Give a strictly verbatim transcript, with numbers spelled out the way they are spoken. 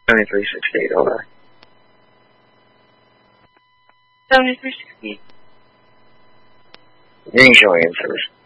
seventy-three sixty-eight, over. seventy-three sixty-eight. Green showing in service.